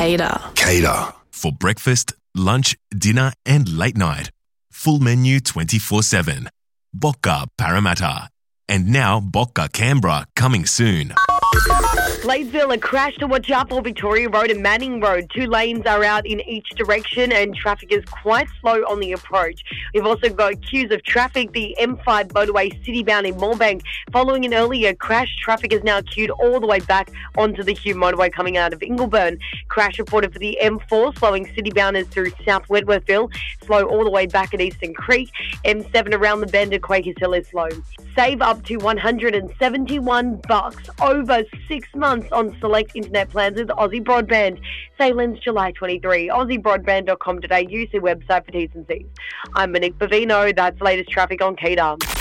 Cater. Cater. For breakfast, lunch, dinner and late night. Full menu 24/7. Bocca Parramatta. And now Bocca Canberra coming soon. Bladesville, a crash to watch out for Victoria Road and Manning Road. 2 lanes are out in each direction and traffic is quite slow on the approach. We've also got queues of traffic. The M5 motorway citybound in Moorebank. Following an earlier crash, traffic is now queued all the way back onto the Hume motorway coming out of Ingleburn. Crash reported for the M4, slowing citybounders through South Wedworthville. Slow all the way back at Eastern Creek. M7 around the bend at Quakers Hill is slow. Save up to $171 over 6 months on select internet plans with Aussie Broadband. Sale ends July 23. AussieBroadband.com.au, see website for T's and C's. I'm Monique Bavino. That's the latest traffic on Cater.